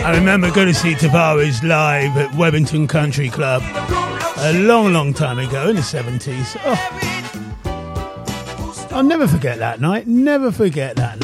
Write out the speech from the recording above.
I remember going to see Tavares live at Webington Country Club a long, long time ago in the 70s. Oh. I'll never forget that night. Never forget that night.